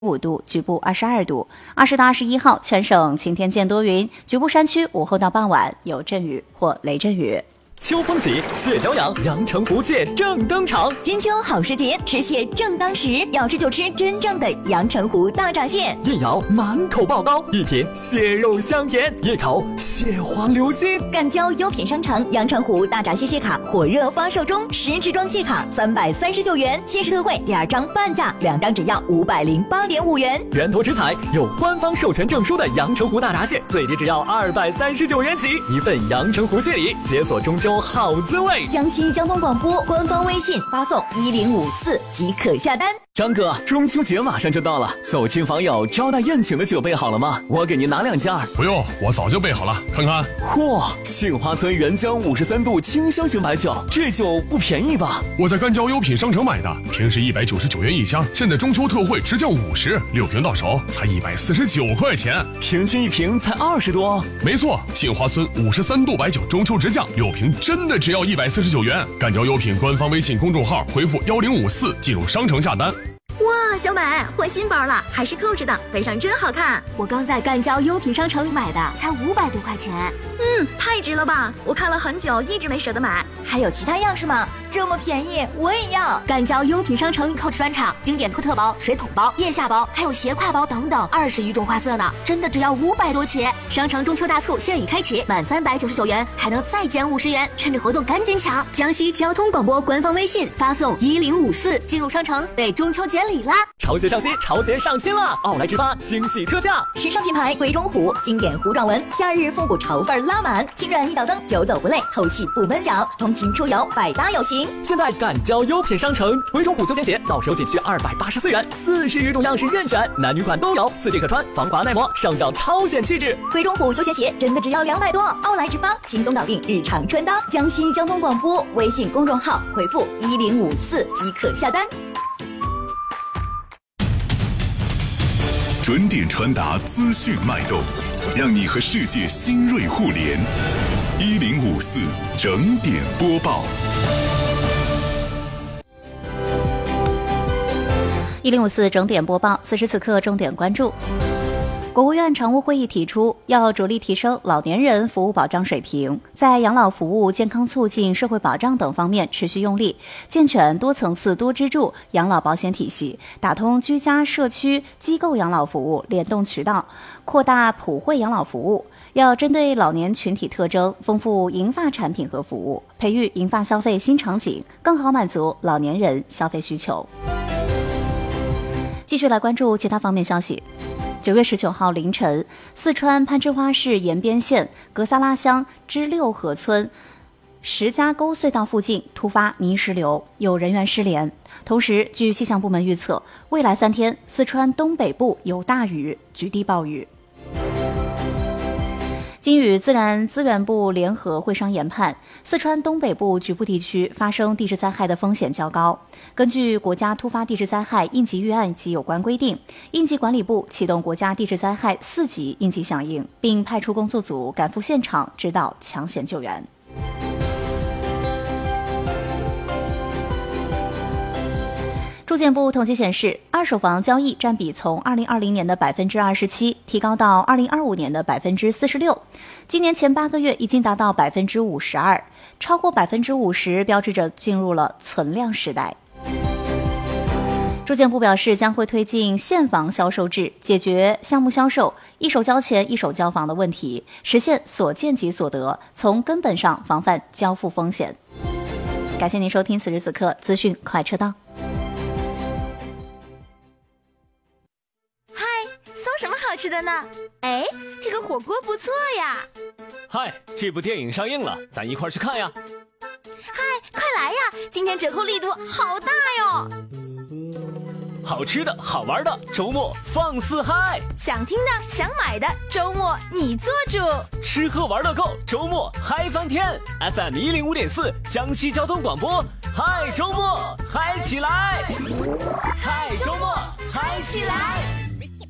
5度，局部22度。20到21号全省晴天见多云，局部山区午后到傍晚有阵雨或雷阵雨。 秋风起，蟹脚痒，阳澄湖蟹正登场。 金秋好时节，吃蟹正当时，要吃就吃真正的阳澄湖大闸蟹。 一咬满口爆膏，一品蟹肉香甜，一口蟹黄流心。 赣胶优品商城阳澄湖大闸蟹卡火热发售中，10支装蟹卡339元，限时特惠，2张半价，2张只要508.5元。 源头直采，有官方授权证书的阳澄湖大闸蟹，最低只要239元起。一份阳澄湖蟹礼，解锁中秋好滋味。 江西交通广播官方微信发送1054即可下单。 张哥，中秋节马上就到了，走亲访友、招待宴请的酒备好了吗？我给您拿2件。 不用，我早就备好了，看看。 嚯，杏花村原浆53度清香型白酒，这酒不便宜吧？ 我在赣胶优品商城买的，平时199元一箱，现在中秋特惠直降50，6瓶到手才149块钱， 平均1瓶才20多。 没错，杏花村53度白酒中秋直降，6瓶真的只要149元。赣胶优品官方微信公众号回复1054进入商城下单。 哇，小美换新包了，还是扣着的，背上真好看。 我刚在赣胶优品商城买的，才500多块钱。 太值了吧！我看了很久，一直没舍得买。还有其他样式吗？这么便宜，我也要。 赣胶优品商城 Coach 专场经典托特包、水桶包、腋下包，还有斜挎包等等，20余种花色呢，真的只要500多起。商城中秋大促现已开启，满399元还能再减50元，趁着活动赶紧抢！江西交通广播官方微信发送1054进入商城，备中秋节礼啦！ 潮鞋上新，潮鞋上新了！奥莱直发惊喜特价， 时尚品牌鬼冢虎经典糊状纹，夏日复古潮范拉满，轻软一脚蹬，久走不累，透气不闷脚，通勤出游百搭有型。 现在赣胶优品商城，鬼冢虎休闲鞋到手仅需284元，40余种样式任选，男女款都有，4季可穿，防滑耐磨，上脚超显气质。 鬼冢虎休闲鞋真的只要200多，奥莱直发轻松搞定日常穿搭。江西交通广播微信公众号回复1054即可下单。 准点传达资讯脉动，让你和世界新锐互联。1054整点播报。 1054整点播报，此时此刻重点关注。国务院常务会议提出，要着力提升老年人服务保障水平，在养老服务、健康促进、社会保障等方面持续用力，健全多层次多支柱养老保险体系，打通居家、社区、机构养老服务联动渠道，扩大普惠养老服务。要针对老年群体特征，丰富银发产品和服务，培育银发消费新场景，更好满足老年人消费需求。继续来关注其他方面消息。9月19号凌晨，四川攀枝花市延边县格萨拉乡支六河村石家沟隧道附近突发泥石流，有人员失联。同时，据气象部门预测，未来3天四川东北部有大雨，局地暴雨。经与自然资源部联合会商研判，四川东北部局部地区发生地质灾害的风险较高。根据国家突发地质灾害应急预案及有关规定，应急管理部启动国家地质灾害4级应急响应，并派出工作组赶赴现场指导抢险救援。住建部统计显示，二手房交易占比从2020年的27%提高到2025年的46%，今年前8个月已经达到52%，超过50%标志着进入了存量时代。住建部表示，将会推进现房销售制，解决项目销售一手交钱一手交房的问题，实现所见即所得，从根本上防范交付风险。感谢您收听此时此刻资讯快车道。 什么好吃的呢？哎，这个火锅不错呀！ 嗨，这部电影上映了，咱一块去看呀！ 嗨，快来呀！今天折扣力度好大哟！ 好吃的好玩的，周末放肆嗨！ 想听的想买的，周末你做主！ 吃喝玩乐够，周末嗨翻天 ！FM 105.4江西交通广播，嗨周末嗨起来！嗨周末嗨起来！